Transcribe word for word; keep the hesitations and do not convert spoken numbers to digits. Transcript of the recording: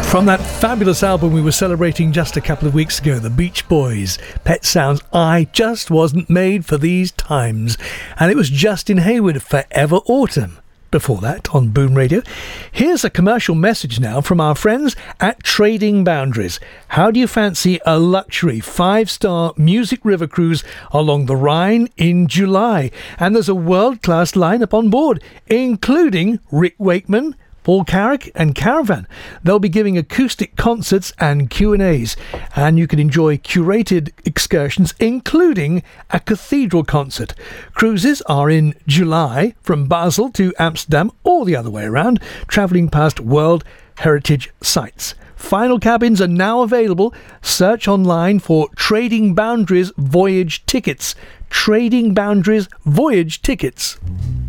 From that fabulous album we were celebrating just a couple of weeks ago, the Beach Boys, Pet Sounds, I Just Wasn't Made for These Times. And it was Justin Hayward, Forever Autumn. Before that, on Boom Radio. Here's a commercial message now from our friends at Trading Boundaries. How do you fancy a luxury five-star music river cruise along the Rhine in July? And there's a world-class lineup on board, including Rick Wakeman, Paul Carrick and Caravan. They'll be giving acoustic concerts and Q and A's, and you can enjoy curated excursions, including a cathedral concert. Cruises are in July from Basel to Amsterdam, or the other way around, travelling past World Heritage Sites. Final cabins are now available. Search online for Trading Boundaries Voyage Tickets. Trading Boundaries Voyage Tickets.